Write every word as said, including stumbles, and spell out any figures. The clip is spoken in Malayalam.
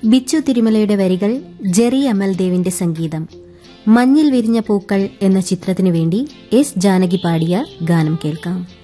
ബിച്ചു തിരുമലയുടെ വരികൾ, ജെറി അമൽദേവിന്റെ സംഗീതം. മഞ്ഞിൽ വിരിഞ്ഞ പൂക്കൾ എന്ന ചിത്രത്തിനു വേണ്ടി എസ് ജാനകി പാടിയ ഗാനം കേൾക്കാം.